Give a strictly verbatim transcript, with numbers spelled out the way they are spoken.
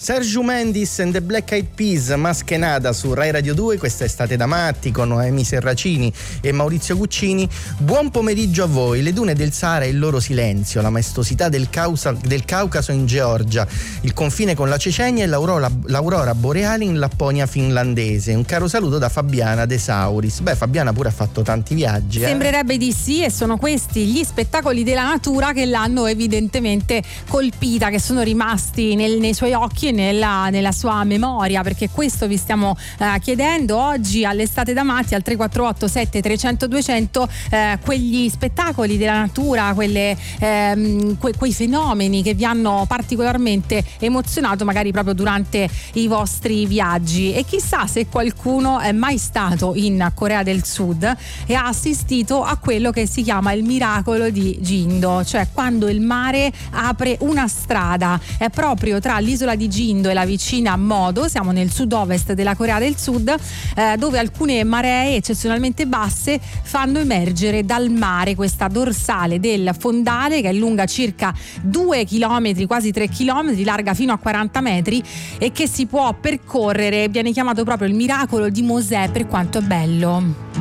Sergio Mendes and the Black Eyed Peas, Maskenada su Rai Radio due, questa è Estate da matti con Noemi Serracini e Maurizio Guccini. Buon pomeriggio a voi. Le dune del Sahara e il loro silenzio, la maestosità del, Causa, del Caucaso in Georgia, il confine con la Cecenia e l'aurora, l'aurora boreale in Lapponia finlandese. Un caro saluto da Fabiana De Sauris. Beh, Fabiana pure ha fatto tanti viaggi. Eh? Sembrerebbe di sì, e sono questi gli spettacoli della natura che l'hanno evidentemente colpita, che sono rimasti nel, nei suoi occhi e nella, nella sua memoria, perché questo vi stiamo eh, chiedendo oggi all'Estate da matti al tre quattro otto sette trecento duecento, eh, quegli spettacoli della natura, quelle, ehm, que, quei fenomeni che vi hanno particolarmente emozionato magari proprio durante i vostri viaggi. E chissà se qualcuno è mai stato in Corea del Sud e ha assistito a quello che si chiama il miracolo di Jindo, cioè quando il mare apre una strada. È proprio tra l'isola di Jindo e la vicina Modo, siamo nel sud-ovest della Corea del Sud, eh, dove alcune maree eccezionalmente basse fanno emergere dal mare questa dorsale del fondale che è lunga circa due chilometri, quasi tre chilometri, larga fino a quaranta metri e che si può percorrere. Viene chiamato proprio il miracolo di Mosè per quanto è bello.